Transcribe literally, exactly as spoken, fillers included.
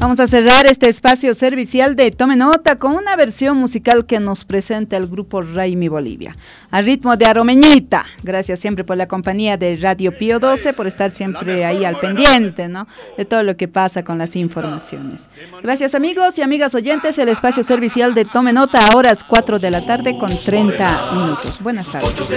Vamos a cerrar este espacio servicial de Tome Nota con una versión musical que nos presenta el grupo Raimi Bolivia. A ritmo de Aromeñita. Gracias siempre por la compañía de Radio Pío doce, por estar siempre ahí al pendiente, ¿no?, de todo lo que pasa con las informaciones. Gracias amigos y amigas oyentes. El espacio servicial de Tome Nota, ahora es cuatro de la tarde con treinta minutos. Buenas tardes.